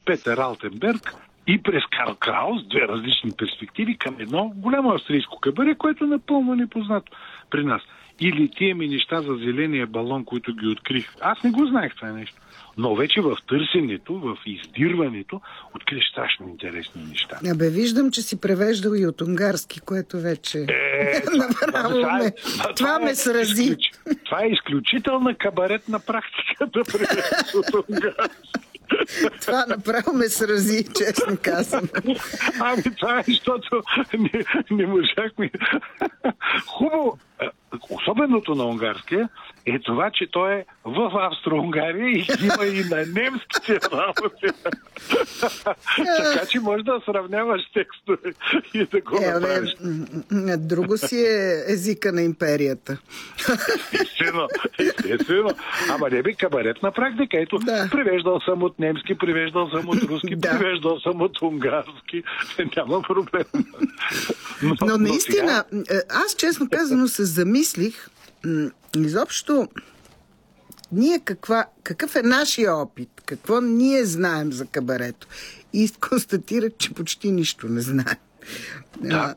Петър Алтенберг и през Карл Краус, две различни перспективи към едно голямо австрийско кабаре, което е напълно непознато при нас. Или тия ми неща за зеления балон, които ги открих. Аз не го знаех това нещо. Но вече в търсенето, в издирването, открих страшно интересни неща. Виждам, че си превеждал и от унгарски, което вече това ме срази. Това е изключителна кабаретна практика да превеждаш от унгарски. Това направо ме срази, честно казвам. Това е, защото не можахме. Хубаво. Особеното на унгарския е това, че той е в Австро-Унгария и има и на немските работи. Така че може да сравняваш текстове и да го направиш. Друго си е езика на империята. Естествено. Ама не би кабаретна практика. Ето, превеждал съм от немски, превеждал съм от руски, превеждал съм от унгарски. Няма проблем. Но наистина, аз честно казано се замислих изобщо ние какъв е нашия опит, какво ние знаем за кабарето и констатирах, че почти нищо не знаем. Да.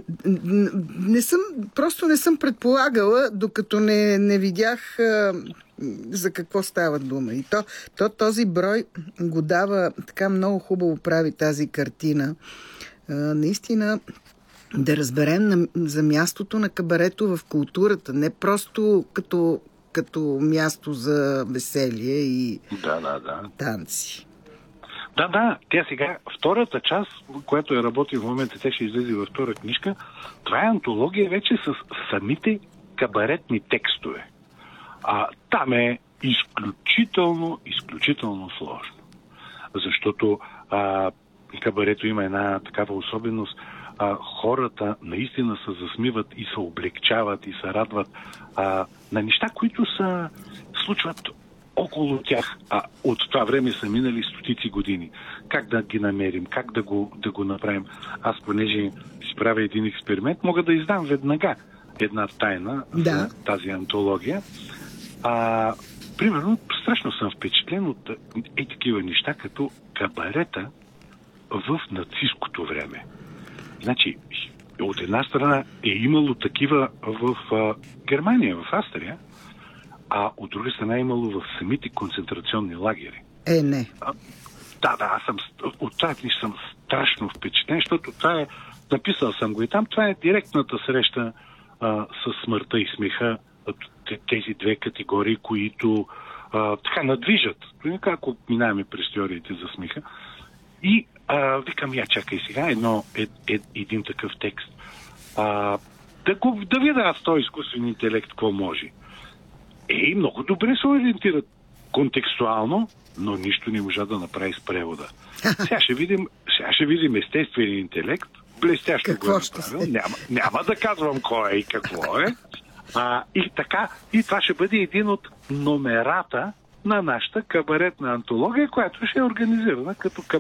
Просто не съм предполагала, докато не видях за какво става дума. И този брой го дава, така много хубаво прави тази картина. Наистина да разберем за мястото на кабарето в културата, не просто като място за веселие и танци. Да. Тя сега, втората част, която е работи в момента, тя ще излезе във втора книжка, това е антология вече с самите кабаретни текстове. Там е изключително сложно. Защото кабарето има една такава особеност. Хората наистина се засмиват и се облегчават и се радват на неща, които се случват около тях. От това време са минали стотици години. Как да ги намерим? Как да го направим? Аз, понеже си правя един експеримент, мога да издам веднага една тайна за тази антология. Примерно, страшно съм впечатлен от такива неща, като кабарета в нацистското време. Значи, от една страна е имало такива в Германия, в Австрия, а от друга страна е имало в самите концентрационни лагери. Не. Аз от тази книжка съм страшно впечатлен, защото това е, написал съм го и там, това е директната среща с смъртта и смеха, тези две категории, които така надвижат. Ако минаваме през теориите за смеха. И викам, чакай сега, един такъв текст. Да видя аз този изкуствен интелект, какво може. Много добре се ориентират контекстуално, но нищо не можа да направи с превода. Сега ще видим естествения интелект, блестящо го е направил. Няма да казвам кой е и какво е. И това ще бъде един от номерата на нашата кабаретна антология, която ще е организирана като